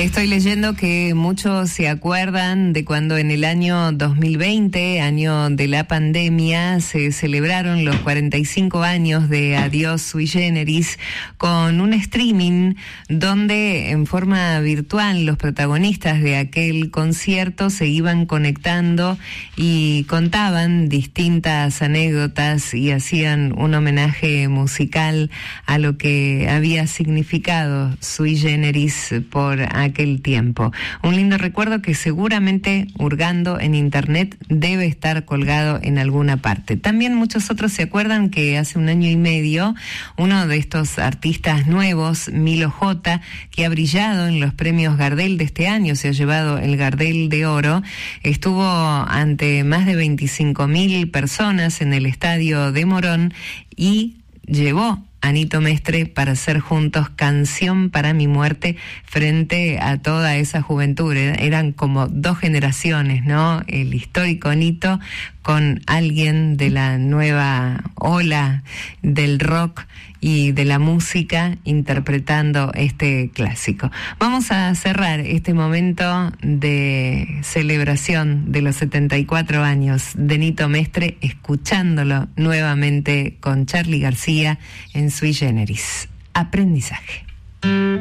Estoy leyendo que muchos se acuerdan de cuando en el año 2020, año de la pandemia, se celebraron los 45 años de Adiós Sui Generis con un streaming donde en forma virtual los protagonistas de aquel concierto se iban conectando y contaban distintas anécdotas y hacían un homenaje musical a lo que había significado Sui Generis por aquel tiempo. Un lindo recuerdo que seguramente, hurgando en internet, debe estar colgado en alguna parte. También muchos otros se acuerdan que hace un año y medio uno de estos artistas nuevos, Milo J, que ha brillado en los premios Gardel de este año, se ha llevado el Gardel de Oro, estuvo ante más de 25.000 personas en el estadio de Morón y llevó a Nito Mestre para hacer juntos Canción para mi muerte frente a toda esa juventud. Eran como dos generaciones, ¿no? El histórico Nito con alguien de la nueva ola del rock y de la música interpretando este clásico. Vamos a cerrar este momento de celebración de los 74 años de Nito Mestre escuchándolo nuevamente con Charly García en Sui Generis. Aprendizaje.